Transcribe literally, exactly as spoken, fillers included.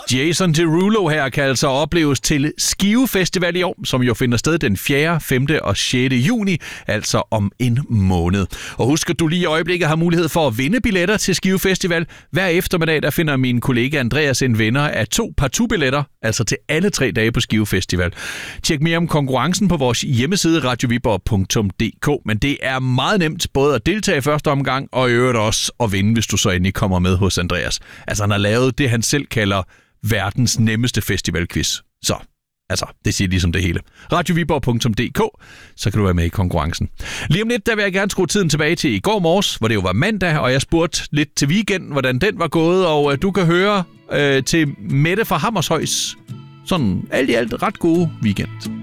Jason Derulo her kan altså opleves til Skive Festival i år, som jo finder sted den fjerde, femte og sjette juni, altså om en måned. Og husk, at du lige i øjeblikket har mulighed for at vinde billetter til Skive Festival. Hver eftermiddag der finder min kollega Andreas en vinder af to partout-billetter, altså til alle tre dage på Skive Festival. Tjek mere om konkurrencen på vores hjemmeside radio viborg punktum d k, men det er meget nemt både at deltage i første omgang og i øvrigt også at vinde, hvis du så endelig kommer med hos Andreas. Altså han har lavet det, han selv kalder verdens nemmeste festivalquiz. Så, altså, det siger ligesom det hele. radio viborg punktum d k, så kan du være med i konkurrencen. Lige om lidt, der vil jeg gerne skrue tiden tilbage til i går morges, hvor det jo var mandag, og jeg spurgte lidt til weekenden, hvordan den var gået, og uh, du kan høre uh, til Mette fra Hammershøjs sådan alt i alt ret gode weekend.